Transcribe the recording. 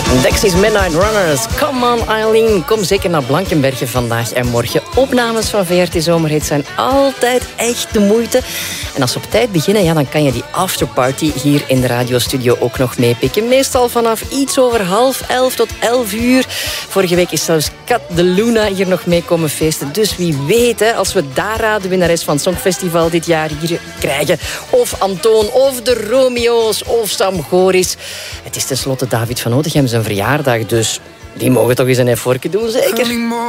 Dexys Midnight Runners. Come on Eileen, kom zeker naar Blankenberge vandaag en morgen. Opnames van VRT Zomerhit zijn altijd echt de moeite. En als we op tijd beginnen, ja, dan kan je die afterparty hier in de radiostudio ook nog meepikken. Meestal vanaf iets over 10:30 tot 11:00. Vorige week is zelfs Kat de Luna hier nog mee komen feesten. Dus wie weet, hè, als we Dara, de winnares van het Songfestival dit jaar, hier krijgen. Of Antoon, of de Romeo's, of Sam Goris. Het is tenslotte David van Oudegem zijn verjaardag, dus die mogen toch eens een effortje doen, zeker?